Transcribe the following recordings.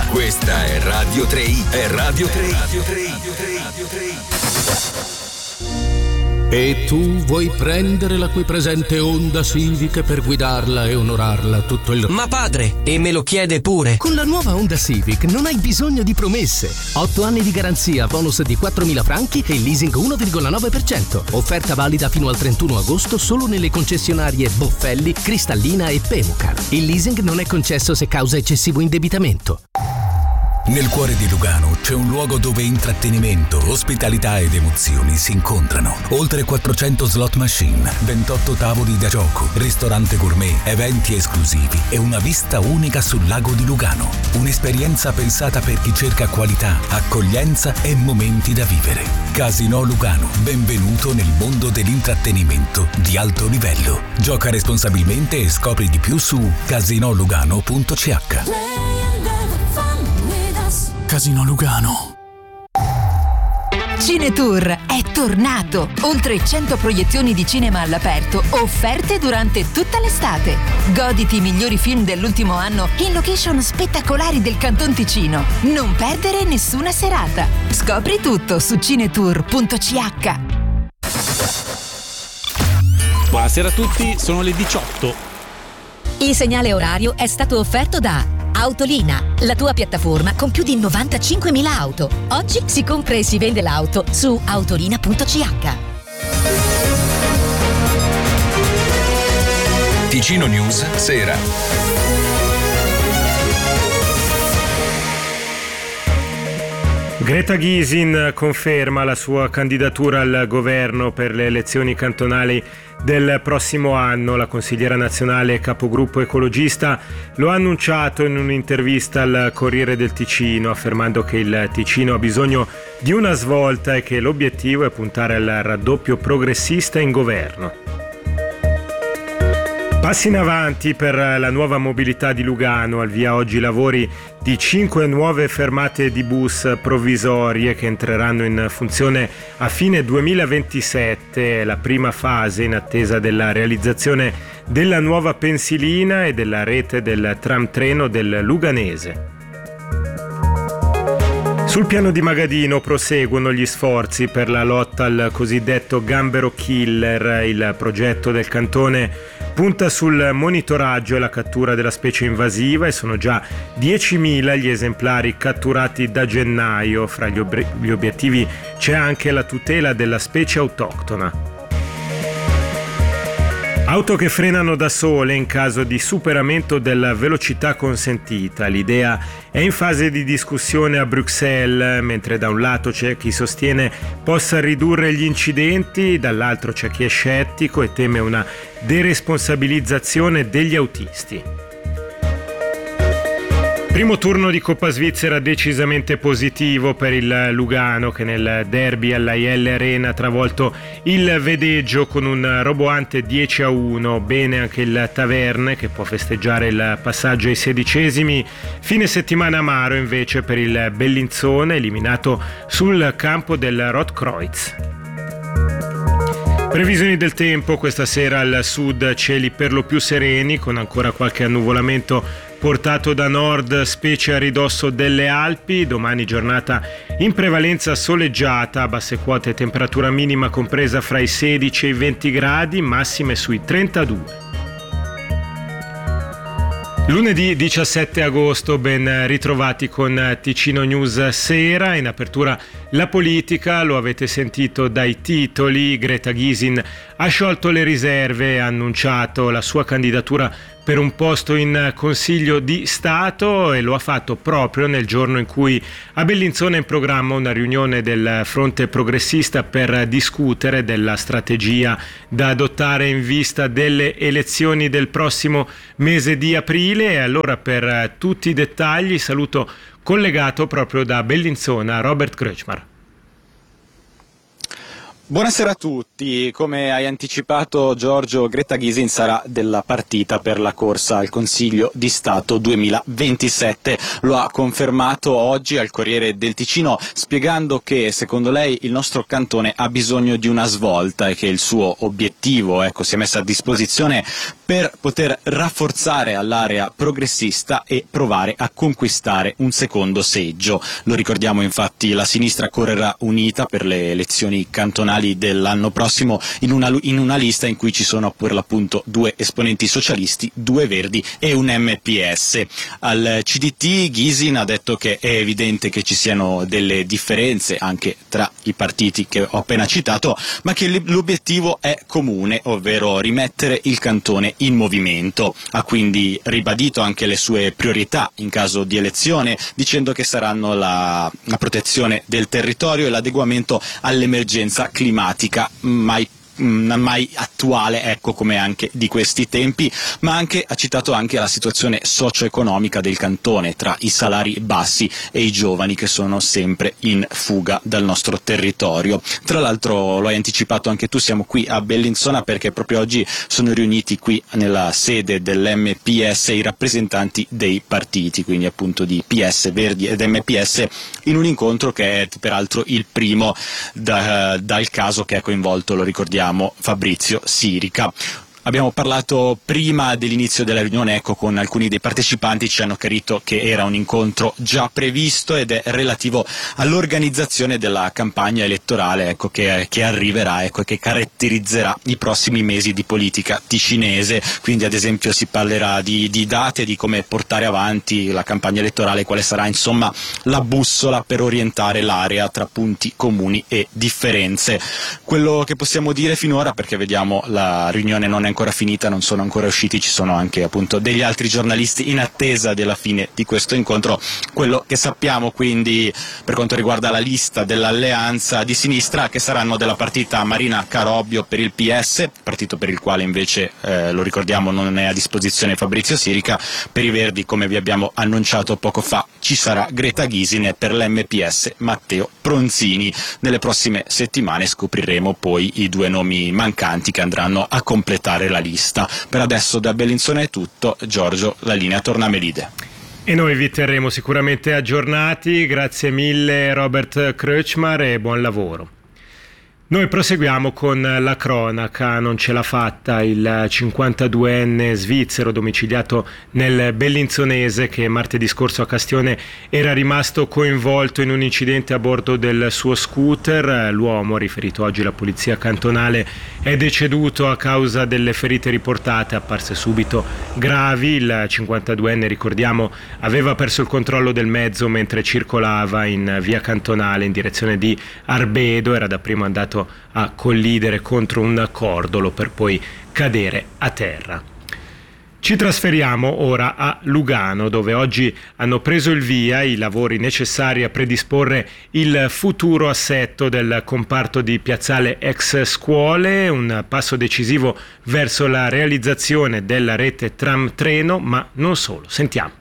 Questa è Radio 3i, è Radio 3i, Radio 3i, Radio 3i. E tu vuoi prendere la qui presente Honda Civic per guidarla e onorarla tutto il... Ma padre, e me lo chiede pure. Con la nuova Honda Civic non hai bisogno di promesse. 8 anni di garanzia, bonus di 4.000 franchi e leasing 1,9%. Offerta valida fino al 31 agosto solo nelle concessionarie Boffelli, Cristallina e Pemucar. Il leasing non è concesso se causa eccessivo indebitamento. Nel cuore di Lugano c'è un luogo dove intrattenimento, ospitalità ed emozioni si incontrano. Oltre 400 slot machine, 28 tavoli da gioco, ristorante gourmet, eventi esclusivi e una vista unica sul lago di Lugano. Un'esperienza pensata per chi cerca qualità, accoglienza e momenti da vivere. Casinò Lugano, benvenuto nel mondo dell'intrattenimento di alto livello. Gioca responsabilmente e scopri di più su casinolugano.ch. Casino Lugano. Cinetour è tornato! Oltre 100 proiezioni di cinema all'aperto offerte durante tutta l'estate. Goditi i migliori film dell'ultimo anno in location spettacolari del Canton Ticino. Non perdere nessuna serata. Scopri tutto su cinetour.ch. Buonasera a tutti, sono le 18. Il segnale orario è stato offerto da Autolina, la tua piattaforma con più di 95.000 auto. Oggi si compra e si vende l'auto su autolina.ch. Ticino News Sera. Greta Gysin conferma la sua candidatura al governo per le elezioni cantonali del prossimo anno. La consigliera nazionale e capogruppo ecologista lo ha annunciato in un'intervista al Corriere del Ticino, affermando che il Ticino ha bisogno di una svolta e che l'obiettivo è puntare al raddoppio progressista in governo. Passi in avanti per la nuova mobilità di Lugano, al via oggi lavori di 5 nuove fermate di bus provvisorie che entreranno in funzione a fine 2027, la prima fase in attesa della realizzazione della nuova pensilina e della rete del tram treno del Luganese. Sul piano di Magadino proseguono gli sforzi per la lotta al cosiddetto gambero killer. Il progetto del cantone punta sul monitoraggio e la cattura della specie invasiva e sono già 10.000 gli esemplari catturati da gennaio. Fra gli obiettivi c'è anche la tutela della specie autoctona. Auto che frenano da sole in caso di superamento della velocità consentita. L'idea è in fase di discussione a Bruxelles, mentre da un lato c'è chi sostiene possa ridurre gli incidenti, dall'altro c'è chi è scettico e teme una deresponsabilizzazione degli autisti. Primo turno di Coppa Svizzera decisamente positivo per il Lugano, che nel derby all'Aielle Arena ha travolto il Vedeggio con un roboante 10-1. Bene anche il Taverne, che può festeggiare il passaggio ai 16esimi. Fine settimana amaro invece per il Bellinzone, eliminato sul campo del Rotkreuz. Previsioni del tempo: questa sera al sud cieli per lo più sereni, con ancora qualche annuvolamento portato da nord, specie a ridosso delle Alpi. Domani giornata in prevalenza soleggiata, a basse quote temperatura minima compresa fra i 16 e i 20 gradi, massime sui 32. Lunedì 17 agosto, ben ritrovati con Ticino News Sera. In apertura la politica, lo avete sentito dai titoli. Greta Gysin ha sciolto le riserve e ha annunciato la sua candidatura per un posto in Consiglio di Stato, e lo ha fatto proprio nel giorno in cui a Bellinzona è in programma una riunione del fronte progressista per discutere della strategia da adottare in vista delle elezioni del prossimo mese di aprile. E allora, per tutti i dettagli, saluto collegato proprio da Bellinzona Robert Kröchmar. Buonasera a tutti. Come hai anticipato, Giorgio, Greta Gysin sarà della partita per la corsa al Consiglio di Stato 2027. Lo ha confermato oggi al Corriere del Ticino, spiegando che secondo lei il nostro cantone ha bisogno di una svolta e che il suo obiettivo, si è messo a disposizione per poter rafforzare all'area progressista e provare a conquistare un secondo seggio. Lo ricordiamo, infatti, la sinistra correrà unita per le elezioni cantonali dell'anno prossimo in una lista in cui ci sono per l'appunto 2 esponenti socialisti, 2 verdi e un MPS. Al CDT Gysin ha detto che è evidente che ci siano delle differenze anche tra i partiti che ho appena citato, ma che l'obiettivo è comune, ovvero rimettere il cantone in movimento. Ha quindi ribadito anche le sue priorità in caso di elezione, dicendo che saranno la protezione del territorio e l'adeguamento all'emergenza climatica mai attuale, ecco, come anche di questi tempi, ma ha citato anche la situazione socio-economica del cantone, tra i salari bassi e i giovani che sono sempre in fuga dal nostro territorio. Tra l'altro, lo hai anticipato anche tu, siamo qui a Bellinzona perché proprio oggi sono riuniti qui nella sede dell'MPS i rappresentanti dei partiti, quindi appunto di PS, Verdi ed MPS, in un incontro che è peraltro il primo dal caso che ha coinvolto, lo ricordiamo, Fabrizio Sirica. Abbiamo parlato prima dell'inizio della riunione, ecco, con alcuni dei partecipanti, ci hanno chiarito che era un incontro già previsto ed è relativo all'organizzazione della campagna elettorale, ecco, che arriverà, ecco, che caratterizzerà i prossimi mesi di politica ticinese. Quindi ad esempio si parlerà di date, di come portare avanti la campagna elettorale, quale sarà insomma la bussola per orientare l'area tra punti comuni e differenze. Quello che possiamo dire finora, perché vediamo la riunione non è ancora finita, non sono ancora usciti, ci sono anche appunto degli altri giornalisti in attesa della fine di questo incontro. Quello che sappiamo quindi per quanto riguarda la lista dell'alleanza di sinistra, che saranno della partita Marina Carobbio per il PS, partito per il quale invece lo ricordiamo non è a disposizione Fabrizio Sirica. Per i Verdi, come vi abbiamo annunciato poco fa, ci sarà Greta Gysin e per l'MPS Matteo Pronzini. Nelle prossime settimane scopriremo poi i 2 nomi mancanti che andranno a completare la lista. Per adesso da Bellinzona è tutto. Giorgio, la linea torna a Melide. E noi vi terremo sicuramente aggiornati. Grazie mille Robert Kröchmar e buon lavoro. Noi proseguiamo con la cronaca. Non ce l'ha fatta il 52enne svizzero domiciliato nel Bellinzonese, che martedì scorso a Castione era rimasto coinvolto in un incidente a bordo del suo scooter. L'uomo, riferito oggi alla polizia cantonale, è deceduto a causa delle ferite riportate, apparse subito gravi. Il 52enne, ricordiamo, aveva perso il controllo del mezzo mentre circolava in via Cantonale in direzione di Arbedo. Era dapprima andato a collidere contro un cordolo per poi cadere a terra. Ci trasferiamo ora a Lugano, dove oggi hanno preso il via i lavori necessari a predisporre il futuro assetto del comparto di piazzale ex scuole, un passo decisivo verso la realizzazione della rete tram-treno, ma non solo. Sentiamo.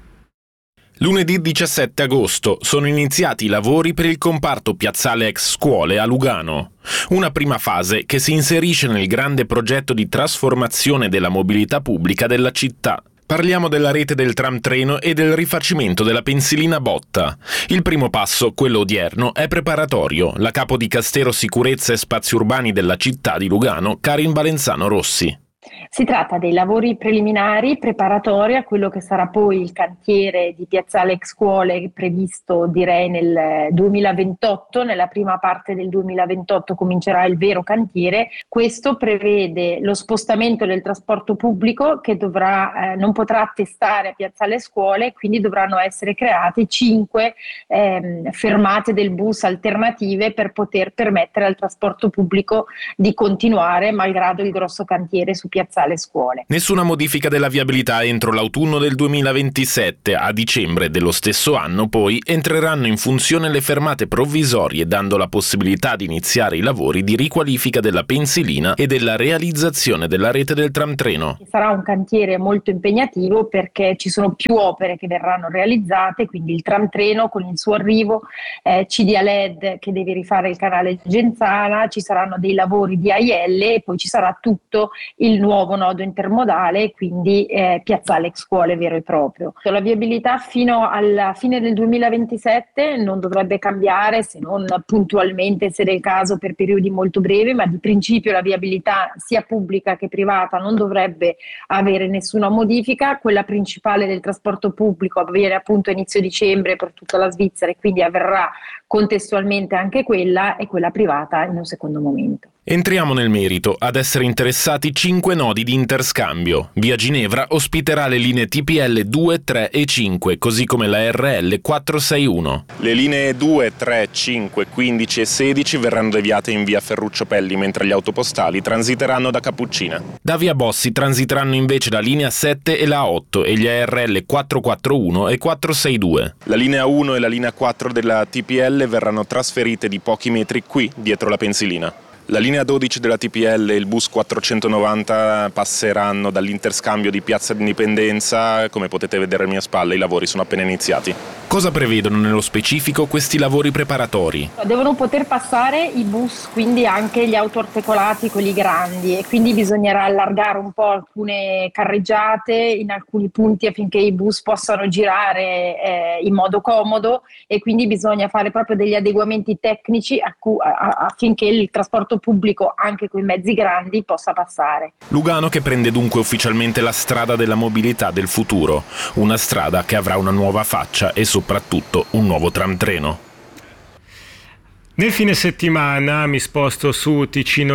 Lunedì 17 agosto sono iniziati i lavori per il comparto piazzale ex scuole a Lugano. Una prima fase che si inserisce nel grande progetto di trasformazione della mobilità pubblica della città. Parliamo della rete del tram-treno e del rifacimento della pensilina Botta. Il primo passo, quello odierno, è preparatorio. La capo di Castero Sicurezza e Spazi Urbani della città di Lugano, Karin Balenzano Rossi. Si tratta dei lavori preliminari preparatori a quello che sarà poi il cantiere di piazzale ex scuole, previsto direi nel 2028, nella prima parte del 2028 comincerà il vero cantiere. Questo prevede lo spostamento del trasporto pubblico che non potrà attestare a piazzale scuole, quindi dovranno essere create 5 fermate del bus alternative per poter permettere al trasporto pubblico di continuare malgrado il grosso cantiere su piazzale scuole. Nessuna modifica della viabilità entro l'autunno del 2027. A dicembre dello stesso anno poi entreranno in funzione le fermate provvisorie, dando la possibilità di iniziare i lavori di riqualifica della pensilina e della realizzazione della rete del tram-treno. Sarà un cantiere molto impegnativo perché ci sono più opere che verranno realizzate, quindi il tram-treno con il suo arrivo, CDA LED che deve rifare il canale Genzana, ci saranno dei lavori di AIL e poi ci sarà tutto il nuovo nuovo nodo intermodale, quindi piazzale ex scuole vero e proprio. La viabilità fino alla fine del 2027 non dovrebbe cambiare, se non puntualmente, se del caso, per periodi molto brevi, ma di principio la viabilità sia pubblica che privata non dovrebbe avere nessuna modifica. Quella principale del trasporto pubblico avviene appunto a inizio dicembre per tutta la Svizzera e quindi avverrà contestualmente anche quella, e quella privata in un secondo momento. Entriamo nel merito. Ad essere interessati 5 nodi di interscambio. Via Ginevra ospiterà le linee TPL 2, 3 e 5, così come la RL 461. Le linee 2, 3, 5, 15 e 16 verranno deviate in via Ferruccio Pelli, mentre gli autopostali transiteranno da Cappuccina. Da via Bossi transiteranno invece la linea 7 e la 8 e gli ARL 441 e 462. La linea 1 e la linea 4 della TPL verranno trasferite di pochi metri qui, dietro la pensilina. La linea 12 della TPL e il bus 490 passeranno dall'interscambio di Piazza d'Indipendenza. Come potete vedere alle mie spalle, i lavori sono appena iniziati. Cosa prevedono nello specifico questi lavori preparatori? Devono poter passare i bus, quindi anche gli autoarticolati, quelli grandi, e quindi bisognerà allargare un po' alcune carreggiate in alcuni punti affinché i bus possano girare in modo comodo, e quindi bisogna fare proprio degli adeguamenti tecnici affinché il trasporto pubblico anche con i mezzi grandi possa passare. Lugano che prende dunque ufficialmente la strada della mobilità del futuro, una strada che avrà una nuova faccia e soprattutto un nuovo tram treno. Nel fine settimana mi sposto su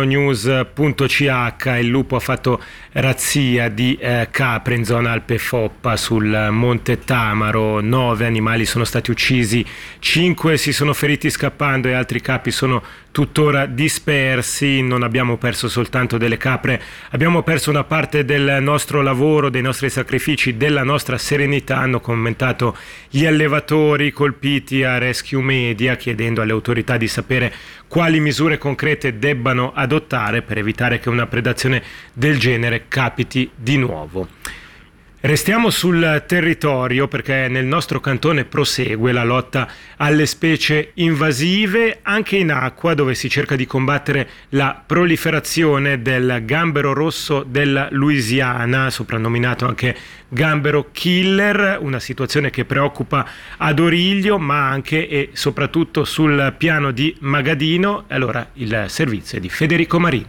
ticinonews.ch. Il lupo ha fatto razzia di capre in zona Alpe Foppa sul Monte Tamaro. 9 animali sono stati uccisi, 5 si sono feriti scappando e altri capi sono tuttora dispersi. Non abbiamo perso soltanto delle capre, abbiamo perso una parte del nostro lavoro, dei nostri sacrifici, della nostra serenità, hanno commentato gli allevatori colpiti a Rescue Media, chiedendo alle autorità di sapere quali misure concrete debbano adottare per evitare che una predazione del genere capiti di nuovo. Restiamo sul territorio perché nel nostro cantone prosegue la lotta alle specie invasive anche in acqua, dove si cerca di combattere la proliferazione del gambero rosso della Louisiana, soprannominato anche gambero killer, una situazione che preoccupa ad Origlio ma anche e soprattutto sul piano di Magadino. Allora il servizio è di Federico Marino.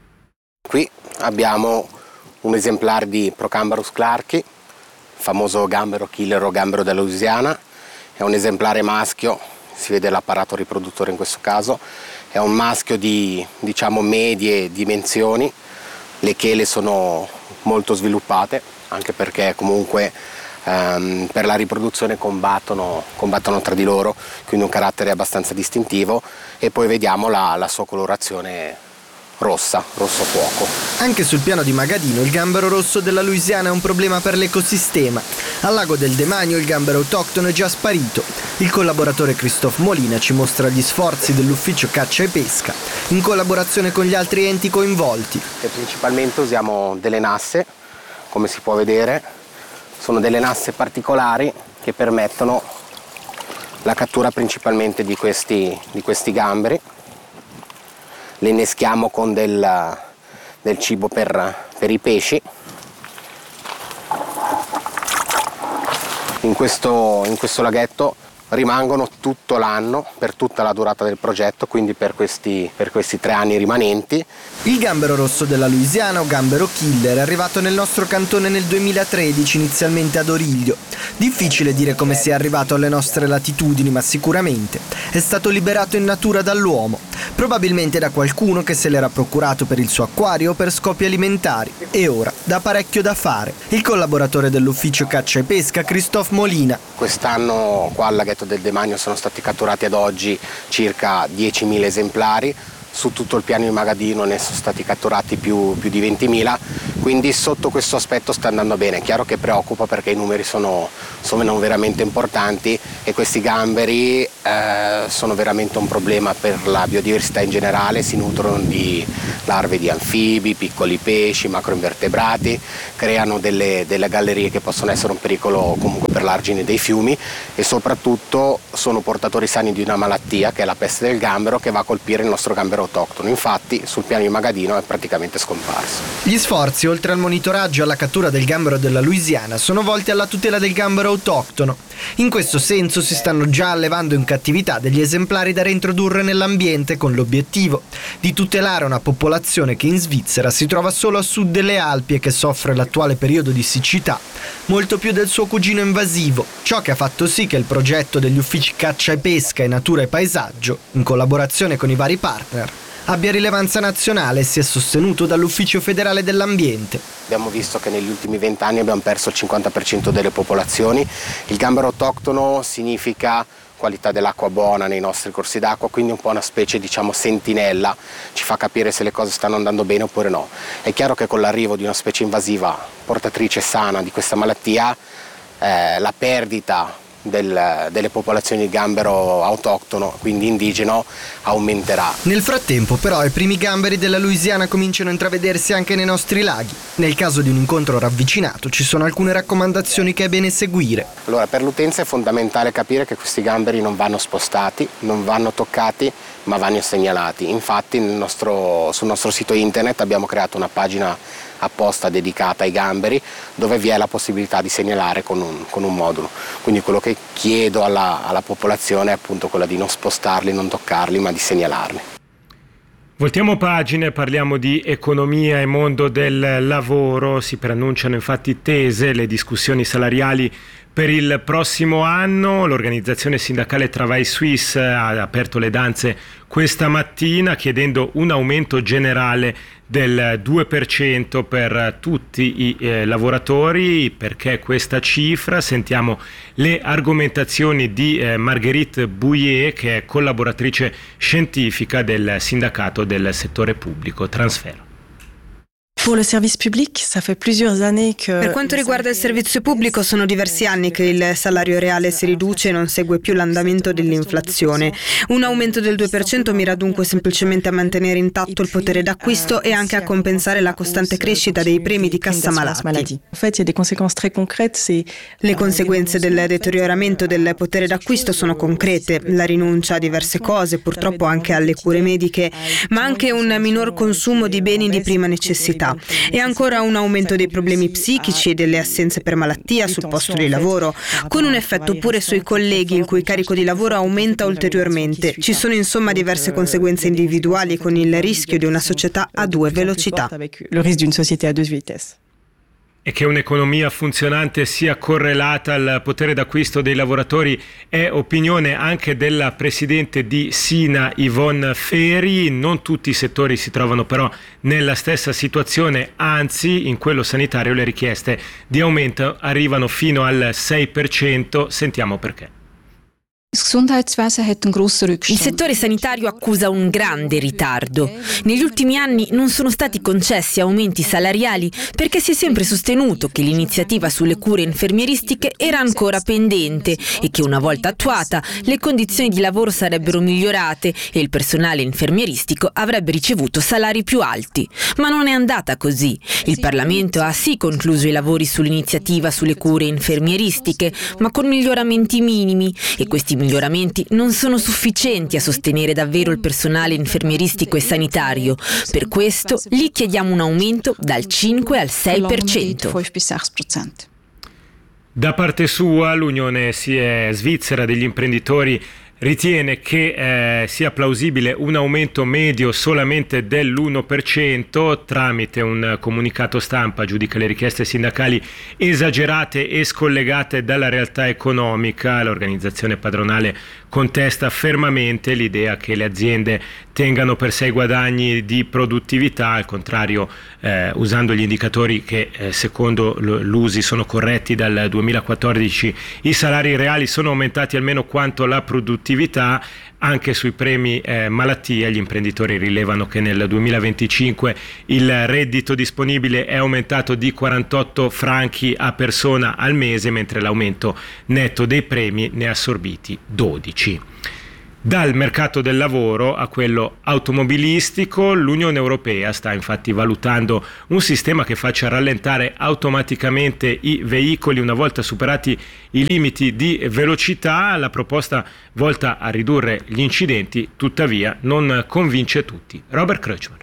Qui abbiamo un esemplare di Procambarus clarki, famoso gambero killer o gambero della Louisiana. È un esemplare maschio, si vede l'apparato riproduttore in questo caso, è un maschio di medie dimensioni, le chele sono molto sviluppate, anche perché comunque per la riproduzione combattono tra di loro, quindi un carattere abbastanza distintivo, e poi vediamo la sua colorazione rosso fuoco. Anche sul piano di Magadino il gambero rosso della Louisiana è un problema per l'ecosistema. Al lago del Demanio il gambero autoctono è già sparito. Il collaboratore Christophe Molina ci mostra gli sforzi dell'ufficio caccia e pesca in collaborazione con gli altri enti coinvolti. E principalmente usiamo delle nasse, come si può vedere, sono delle nasse particolari che permettono la cattura principalmente di questi gamberi. Le inneschiamo con del cibo per i pesci. In questo laghetto rimangono tutto l'anno, per tutta la durata del progetto, quindi per questi 3 anni rimanenti. Il gambero rosso della Louisiana o gambero killer è arrivato nel nostro cantone nel 2013, inizialmente ad Origlio. Difficile dire come sia arrivato alle nostre latitudini, ma sicuramente è stato liberato in natura dall'uomo, probabilmente da qualcuno che se l'era procurato per il suo acquario o per scopi alimentari, e ora da parecchio da fare. Il collaboratore dell'ufficio caccia e pesca Christophe Molina. Quest'anno qua al laghetto del Demanio sono stati catturati ad oggi circa 10.000 esemplari, su tutto il piano di Magadino ne sono stati catturati più di 20.000, quindi sotto questo aspetto sta andando bene. È chiaro che preoccupa perché i numeri sono veramente importanti e questi gamberi sono veramente un problema per la biodiversità in generale, si nutrono di larve di anfibi, piccoli pesci, macroinvertebrati, creano delle gallerie che possono essere un pericolo comunque per l'argine dei fiumi e soprattutto sono portatori sani di una malattia che è la peste del gambero, che va a colpire il nostro gambero gambero autoctono. Infatti sul piano di Magadino è praticamente scomparso. Gli sforzi, oltre al monitoraggio e alla cattura del gambero della Louisiana, sono volti alla tutela del gambero autoctono. In questo senso si stanno già allevando in cattività degli esemplari da reintrodurre nell'ambiente, con l'obiettivo di tutelare una popolazione che in Svizzera si trova solo a sud delle Alpi e che soffre l'attuale periodo di siccità molto più del suo cugino invasivo, ciò che ha fatto sì che il progetto degli uffici caccia e pesca e natura e paesaggio, in collaborazione con i vari partner, abbia rilevanza nazionale e sia sostenuto dall'Ufficio federale dell'ambiente. Abbiamo visto che negli ultimi 20 anni abbiamo perso il 50% delle popolazioni. Il gambero autoctono significa qualità dell'acqua buona nei nostri corsi d'acqua, quindi un po' una specie, diciamo, sentinella, ci fa capire se le cose stanno andando bene oppure no. È chiaro che con l'arrivo di una specie invasiva portatrice sana di questa malattia, la perdita delle popolazioni di gambero autoctono, quindi indigeno, aumenterà. Nel frattempo però i primi gamberi della Louisiana cominciano a intravedersi anche nei nostri laghi. Nel caso di un incontro ravvicinato ci sono alcune raccomandazioni che è bene seguire. Allora, per l'utenza è fondamentale capire che questi gamberi non vanno spostati, non vanno toccati, ma vanno segnalati. Infatti sul nostro sito internet abbiamo creato una pagina apposta dedicata ai gamberi, dove vi è la possibilità di segnalare con un modulo. Quindi quello che chiedo alla popolazione è appunto quella di non spostarli, non toccarli, ma di segnalarli. Voltiamo pagine, parliamo di economia e mondo del lavoro. Si preannunciano infatti tese le discussioni salariali per il prossimo anno. L'organizzazione sindacale Travail Suisse ha aperto le danze questa mattina chiedendo un aumento generale del 2% per tutti i lavoratori. Perché questa cifra? Sentiamo le argomentazioni di Marguerite Bouillet, che è collaboratrice scientifica del sindacato del settore pubblico Transfero. Per quanto riguarda il servizio pubblico, sono diversi anni che il salario reale si riduce e non segue più l'andamento dell'inflazione. Un aumento del 2% mira dunque semplicemente a mantenere intatto il potere d'acquisto e anche a compensare la costante crescita dei premi di cassa malati. Le conseguenze del deterioramento del potere d'acquisto sono concrete: la rinuncia a diverse cose, purtroppo anche alle cure mediche, ma anche un minor consumo di beni di prima necessità. E ancora un aumento dei problemi psichici e delle assenze per malattia sul posto di lavoro, con un effetto pure sui colleghi, il cui carico di lavoro aumenta ulteriormente. Ci sono insomma diverse conseguenze individuali, con il rischio di una società a due velocità. E che un'economia funzionante sia correlata al potere d'acquisto dei lavoratori è opinione anche della presidente di Sina, Yvonne Feri. Non tutti i settori si trovano però nella stessa situazione, anzi in quello sanitario le richieste di aumento arrivano fino al 6%. Sentiamo perché. Il settore sanitario accusa un grande ritardo. Negli ultimi anni non sono stati concessi aumenti salariali perché si è sempre sostenuto che l'iniziativa sulle cure infermieristiche era ancora pendente e che una volta attuata le condizioni di lavoro sarebbero migliorate e il personale infermieristico avrebbe ricevuto salari più alti. Ma non è andata così. Il Parlamento ha sì concluso i lavori sull'iniziativa sulle cure infermieristiche, ma con miglioramenti minimi, e questi miglioramenti non sono sufficienti a sostenere davvero il personale infermieristico e sanitario. Per questo gli chiediamo un aumento dal 5 al 6%. Da parte sua, l'Unione Svizzera degli imprenditori ritiene che sia plausibile un aumento medio solamente dell'1%. Tramite un comunicato stampa giudica le richieste sindacali esagerate e scollegate dalla realtà economica. L'organizzazione padronale contesta fermamente l'idea che le aziende tengano per sé i guadagni di produttività, al contrario, usando gli indicatori che secondo l'USI sono corretti dal 2014, i salari reali sono aumentati almeno quanto la produttività. Anche sui premi malattia gli imprenditori rilevano che nel 2025 il reddito disponibile è aumentato di 48 franchi a persona al mese, mentre l'aumento netto dei premi ne ha assorbiti 12. Dal mercato del lavoro a quello automobilistico, l'Unione Europea sta infatti valutando un sistema che faccia rallentare automaticamente i veicoli una volta superati i limiti di velocità. La proposta volta a ridurre gli incidenti, tuttavia, non convince tutti. Robert Kreutzmann.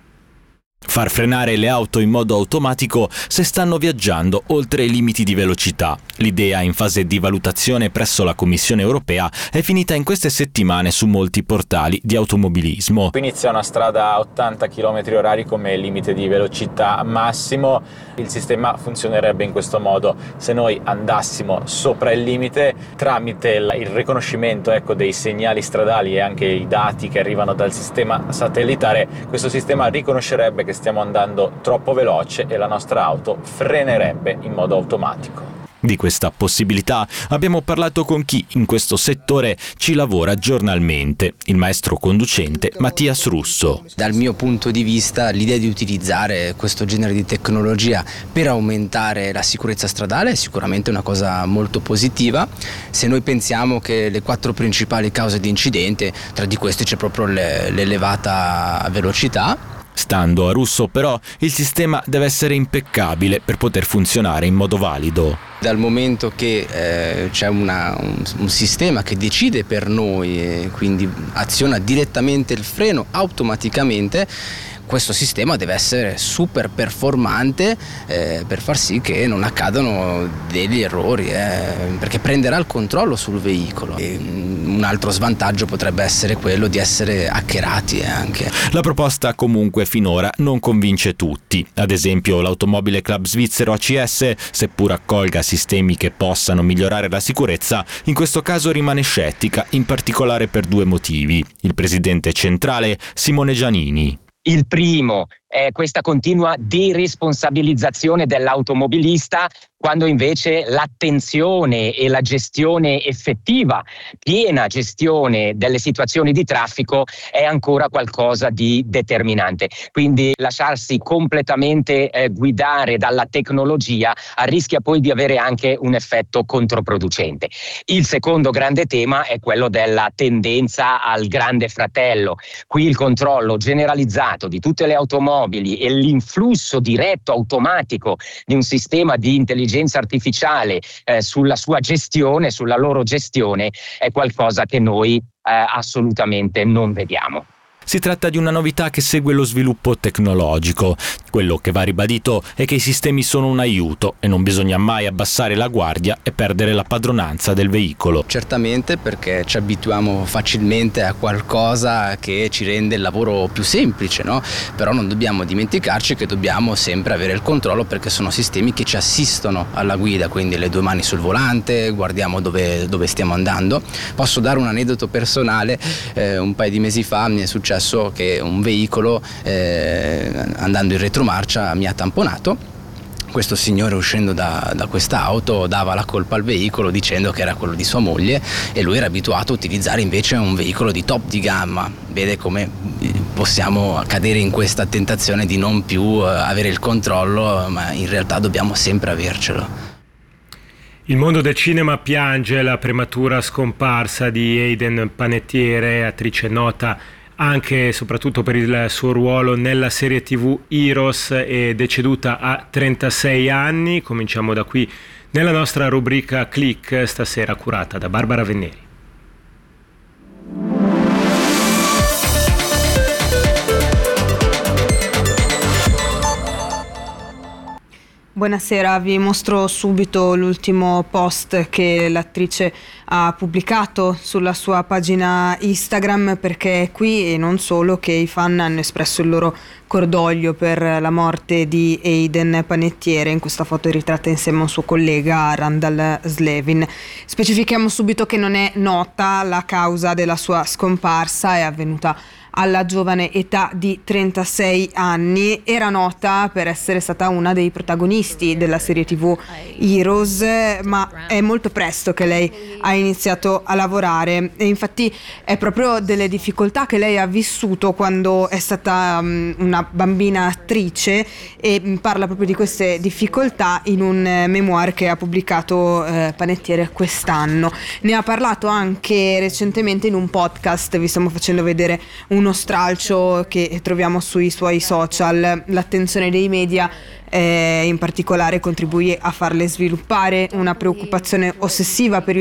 Far frenare le auto in modo automatico se stanno viaggiando oltre i limiti di velocità. L'idea, in fase di valutazione presso la Commissione europea, è finita in queste settimane su molti portali di automobilismo. Qui inizia una strada a 80 km/h come limite di velocità massimo. Il sistema funzionerebbe in questo modo: se noi andassimo sopra il limite, tramite il riconoscimento dei segnali stradali e anche i dati che arrivano dal sistema satellitare, questo sistema riconoscerebbe che stiamo andando troppo veloce e la nostra auto frenerebbe in modo automatico. Di questa possibilità abbiamo parlato con chi in questo settore ci lavora giornalmente, il maestro conducente Mattias Russo. Dal mio punto di vista, l'idea di utilizzare questo genere di tecnologia per aumentare la sicurezza stradale è sicuramente una cosa molto positiva. Se noi pensiamo che le 4 principali cause di incidente, tra di queste c'è proprio l'elevata velocità. Stando a Russo, però, il sistema deve essere impeccabile per poter funzionare in modo valido. Dal momento che c'è un sistema che decide per noi e quindi aziona direttamente il freno automaticamente, questo sistema deve essere super performante per far sì che non accadano degli errori, perché prenderà il controllo sul veicolo. E un altro svantaggio potrebbe essere quello di essere hackerati anche. La proposta comunque finora non convince tutti. Ad esempio l'Automobile Club svizzero ACS, seppur accolga sistemi che possano migliorare la sicurezza, in questo caso rimane scettica, in particolare per 2 motivi. Il presidente centrale Simone Giannini. Il primo è questa continua deresponsabilizzazione dell'automobilista, quando invece l'attenzione e la gestione effettiva, piena gestione delle situazioni di traffico è ancora qualcosa di determinante. Quindi lasciarsi completamente guidare dalla tecnologia rischia poi di avere anche un effetto controproducente. Il secondo grande tema è quello della tendenza al grande fratello. Qui il controllo generalizzato di tutte le automobili e l'influsso diretto automatico di un sistema di intelligenza artificiale sulla sua gestione, sulla loro gestione, è qualcosa che noi assolutamente non vediamo. Si tratta di una novità che segue lo sviluppo tecnologico. Quello che va ribadito è che i sistemi sono un aiuto e non bisogna mai abbassare la guardia e perdere la padronanza del veicolo. Certamente, perché ci abituiamo facilmente a qualcosa che ci rende il lavoro più semplice, no? Però non dobbiamo dimenticarci che dobbiamo sempre avere il controllo, perché sono sistemi che ci assistono alla guida, quindi le 2 mani sul volante, guardiamo dove stiamo andando. Posso dare un aneddoto personale: un paio di mesi fa mi è successo che un veicolo andando in retromarcia mi ha tamponato. Questo signore, uscendo da questa auto, dava la colpa al veicolo dicendo che era quello di sua moglie, e lui era abituato a utilizzare invece un veicolo di top di gamma. Vede come possiamo cadere in questa tentazione di non più avere il controllo, ma in realtà dobbiamo sempre avercelo. Il mondo del cinema piange la prematura scomparsa di Hayden Panettiere, attrice nota anche e soprattutto per il suo ruolo nella serie TV Heroes, è deceduta a 36 anni. Cominciamo da qui nella nostra rubrica Click, stasera curata da Barbara Venneri. Buonasera, vi mostro subito l'ultimo post che l'attrice ha pubblicato sulla sua pagina Instagram, perché è qui e non solo che i fan hanno espresso il loro cordoglio per la morte di Hayden Panettiere. In questa foto è ritratta insieme a un suo collega, Randall Slevin. Specifichiamo subito che non è nota la causa della sua scomparsa, è avvenuta alla giovane età di 36 anni. Era nota per essere stata una dei protagonisti della serie TV Heroes, ma è molto presto che lei ha iniziato a lavorare, e infatti è proprio delle difficoltà che lei ha vissuto quando è stata una bambina attrice, e parla proprio di queste difficoltà in un memoir che ha pubblicato Panettiere quest'anno. Ne ha parlato anche recentemente in un podcast, vi stiamo facendo vedere uno stralcio che troviamo sui suoi social. L'attenzione dei media in particolare contribuì a farle sviluppare una preoccupazione ossessiva per il